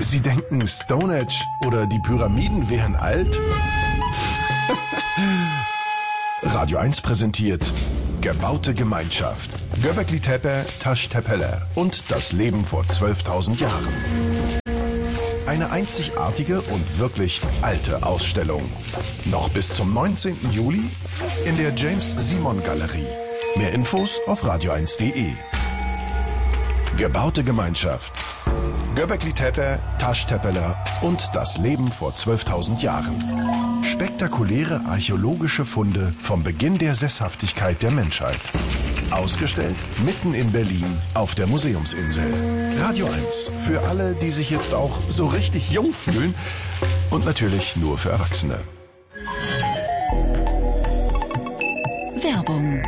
Sie denken, Stonehenge oder die Pyramiden wären alt? Radio 1 präsentiert Gebaute Gemeinschaft. Göbekli Tepe, Taş Tepeler und das Leben vor 12.000 Jahren. Eine einzigartige und wirklich alte Ausstellung. Noch bis zum 19. Juli in der James-Simon-Galerie. Mehr Infos auf radio1.de. Gebaute Gemeinschaft. Göbekli Tepe, Taş Tepeler und das Leben vor 12.000 Jahren. Spektakuläre archäologische Funde vom Beginn der Sesshaftigkeit der Menschheit. Ausgestellt mitten in Berlin auf der Museumsinsel. Radio 1 für alle, die sich jetzt auch so richtig jung fühlen und natürlich nur für Erwachsene. Werbung.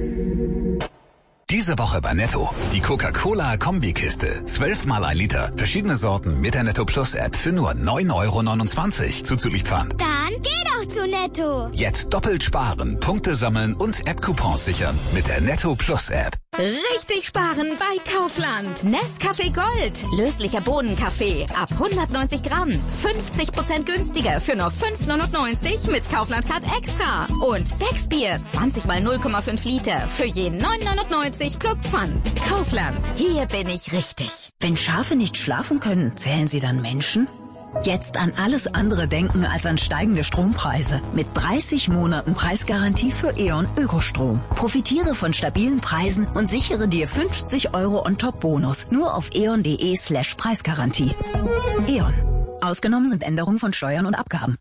Diese Woche bei Netto. Die Coca-Cola-Kombikiste. 12 mal 1 Liter. Verschiedene Sorten mit der Netto Plus App für nur 9,29 € zuzüglich Pfand. Dann geh doch zu Netto. Jetzt doppelt sparen, Punkte sammeln und App-Coupons sichern mit der Netto Plus App. Richtig sparen bei Kaufland. Nescafé Gold. Löslicher Bohnenkaffee. Ab 190 Gramm. 50% günstiger für nur 5,99 € mit Kaufland-Card Extra. Und Becksbier. 20 mal 0,5 Liter für je 9,99 € plus Pfand. Kaufland. Hier bin ich richtig. Wenn Schafe nicht schlafen können, zählen sie dann Menschen? Jetzt an alles andere denken als an steigende Strompreise. Mit 30 Monaten Preisgarantie für E.ON Ökostrom. Profitiere von stabilen Preisen und sichere dir 50 € on-top-Bonus. Nur auf eon.de/Preisgarantie. E.ON. Ausgenommen sind Änderungen von Steuern und Abgaben.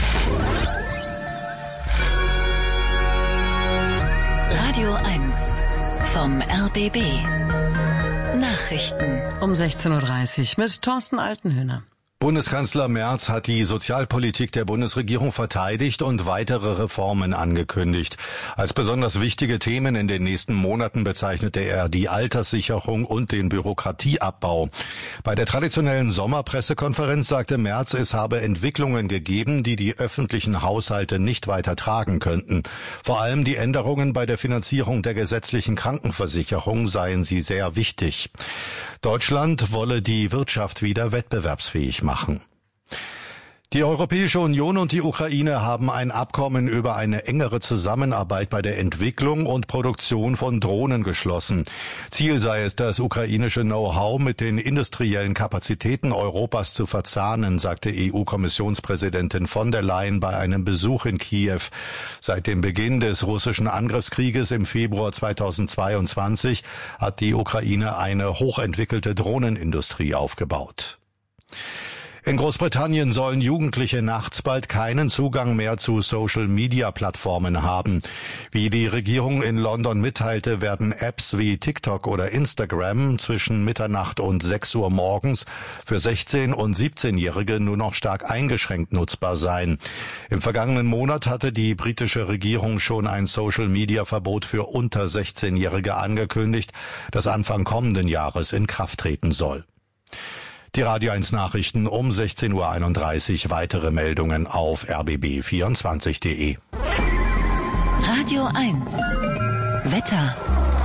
Radio 1 vom RBB. Nachrichten. Um 16:30 Uhr mit Thorsten Altenhöhner. Bundeskanzler Merz hat die Sozialpolitik der Bundesregierung verteidigt und weitere Reformen angekündigt. Als besonders wichtige Themen in den nächsten Monaten bezeichnete er die Alterssicherung und den Bürokratieabbau. Bei der traditionellen Sommerpressekonferenz sagte Merz, es habe Entwicklungen gegeben, die die öffentlichen Haushalte nicht weiter tragen könnten. Vor allem die Änderungen bei der Finanzierung der gesetzlichen Krankenversicherung seien sie sehr wichtig. Deutschland wolle die Wirtschaft wieder wettbewerbsfähig machen. Die Europäische Union und die Ukraine haben ein Abkommen über eine engere Zusammenarbeit bei der Entwicklung und Produktion von Drohnen geschlossen. Ziel sei es, das ukrainische Know-how mit den industriellen Kapazitäten Europas zu verzahnen, sagte EU-Kommissionspräsidentin von der Leyen bei einem Besuch in Kiew. Seit dem Beginn des russischen Angriffskrieges im Februar 2022 hat die Ukraine eine hochentwickelte Drohnenindustrie aufgebaut. In Großbritannien sollen Jugendliche nachts bald keinen Zugang mehr zu Social-Media-Plattformen haben. Wie die Regierung in London mitteilte, werden Apps wie TikTok oder Instagram zwischen Mitternacht und 6 Uhr morgens für 16- und 17-Jährige nur noch stark eingeschränkt nutzbar sein. Im vergangenen Monat hatte die britische Regierung schon ein Social-Media-Verbot für unter 16-Jährige angekündigt, das Anfang kommenden Jahres in Kraft treten soll. Die Radio 1 Nachrichten um 16:31 Uhr. Weitere Meldungen auf rbb24.de. Radio 1 Wetter.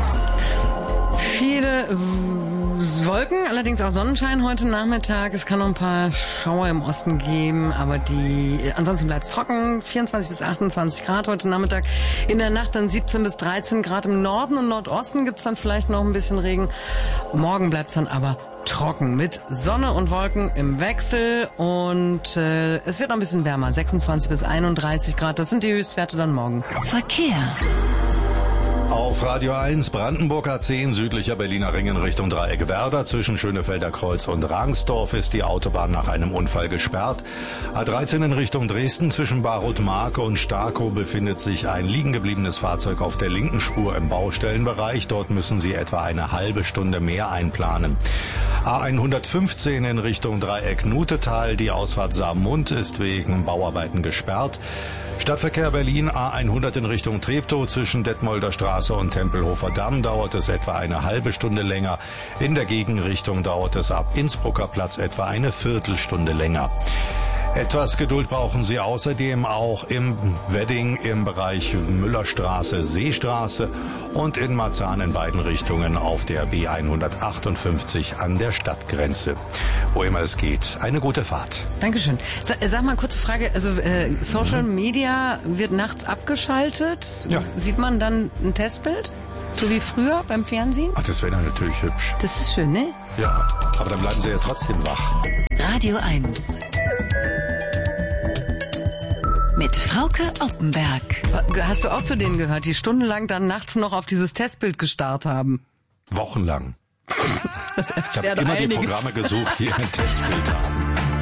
Viele Wolken, allerdings auch Sonnenschein heute Nachmittag. Es kann noch ein paar Schauer im Osten geben, aber ansonsten bleibt es trocken. 24 bis 28 Grad heute Nachmittag. In der Nacht dann 17 bis 13 Grad. Im Norden und Nordosten gibt es dann vielleicht noch ein bisschen Regen. Morgen bleibt es dann aber trocken mit Sonne und Wolken im Wechsel und es wird noch ein bisschen wärmer, 26 bis 31 Grad. Das sind die Höchstwerte dann morgen. Verkehr. Auf Radio 1 Brandenburg A10 südlicher Berliner Ring in Richtung Dreieck Werder. Zwischen Schönefelder Kreuz und Rangsdorf ist die Autobahn nach einem Unfall gesperrt. A13 in Richtung Dresden zwischen Barut-Marke und Starkow befindet sich ein liegen gebliebenes Fahrzeug auf der linken Spur im Baustellenbereich. Dort müssen Sie etwa eine halbe Stunde mehr einplanen. A115 in Richtung Dreieck Nutetal. Die Ausfahrt Saarmund ist wegen Bauarbeiten gesperrt. Stadtverkehr Berlin A100 in Richtung Treptow zwischen Detmolder Straße und Tempelhofer Damm dauert es etwa eine halbe Stunde länger. In der Gegenrichtung dauert es ab Innsbrucker Platz etwa eine Viertelstunde länger. Etwas Geduld brauchen Sie außerdem auch im Wedding im Bereich Müllerstraße, Seestraße und in Marzahn in beiden Richtungen auf der B158 an der Stadtgrenze. Wo immer es geht. Eine gute Fahrt. Dankeschön. Sag mal, kurze Frage. Also Social Media wird nachts abgeschaltet. Ja. Sieht man dann ein Testbild? So wie früher beim Fernsehen? Ach, das wäre dann natürlich hübsch. Das ist schön, ne? Ja, aber dann bleiben Sie ja trotzdem wach. Radio 1. Mit Frauke Oppenberg. Hast du auch zu denen gehört, die stundenlang dann nachts noch auf dieses Testbild gestarrt haben? Wochenlang. Das Ich habe immer die Programme gesucht, die ein Testbild haben.